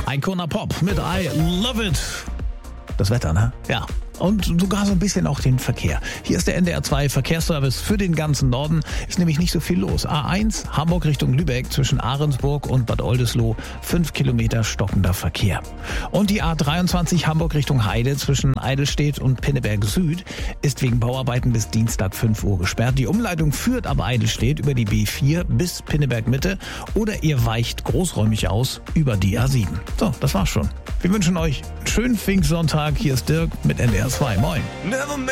Icona Pop mit I Love It. Das Wetter, ne? Ja. Und sogar so ein bisschen auch den Verkehr. Hier ist der NDR 2 Verkehrsservice für den ganzen Norden. Ist nämlich nicht so viel los. A1 Hamburg Richtung Lübeck zwischen Ahrensburg und Bad Oldesloe 5 Kilometer stockender Verkehr. Und die A23 Hamburg Richtung Heide zwischen Eidelstedt und Pinneberg Süd ist wegen Bauarbeiten bis Dienstag 5 Uhr gesperrt. Die Umleitung führt ab Eidelstedt über die B4 bis Pinneberg Mitte oder ihr weicht großräumig aus über die A7. So, das war's schon. Wir wünschen euch einen schönen Pfingstsonntag. Hier ist Dirk mit NDR 2. Moin.